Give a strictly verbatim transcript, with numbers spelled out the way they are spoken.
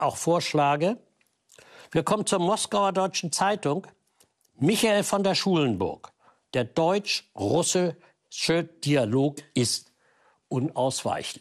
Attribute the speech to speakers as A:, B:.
A: auch vorschlage, wir kommen zur Moskauer Deutschen Zeitung. Michael von der Schulenburg. Der deutsch-russische Dialog ist unausweichlich.